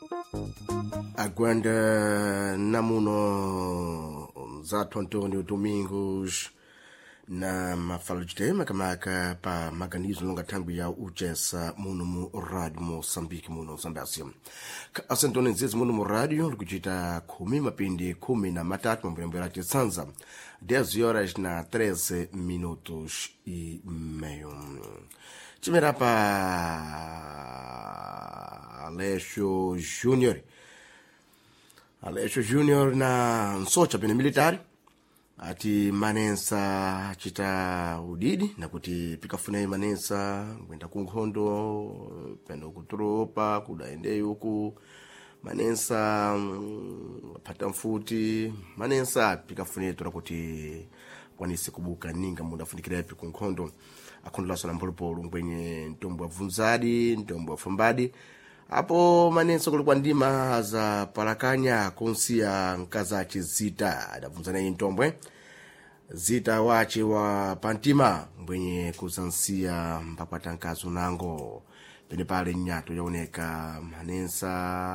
Aguarda namuno Zato Antônio Domingos na mafala de tema kamaka pa maganizo longa tangu ya ujesa muno mu radio Moçambique muno Zambésia. Asantoni nzizi muno mu radio likujita 10:13 mambo ya Sanza 10:13 Chimera pa Aleixo Júnior na Nsocha pene militari ati manensa chita udidi na kuti pikafunai manensa kwenda kunkhondo peno kutropa kudaende yuku manensa pata mfuti manensa pikafune tora kuti kwanise kubuka ninga muda fundikirepi kunkhondo akondla sala mpolopolo ngwenye ntombo vunzadi ntombo fambadi apo manenso kulikuwa ndima za palakanya konsia nkazachi zita adavunzana intombwe zita wache wa pantima mbwenye kuzansia mpakwata nkazu nango pene pale nyato yaoneka manensa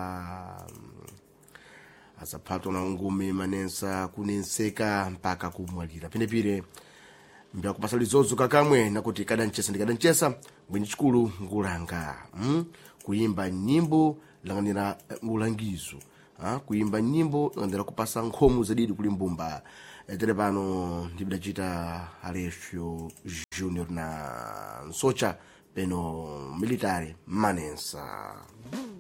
azapato na ngumi manensa kunenseka mpaka kumwalira pene pile mbya kupasali zozu kakamwe nakuti kadanchesa mbwenye chikulu ngulanga kuimba nyimbo langanira ulangizo kuimba nyimbo langanira kupasa nkhomu zadidi kulimbumba telepano ndibidachita Aleixo Júnior na Nsocha peno militari manensa.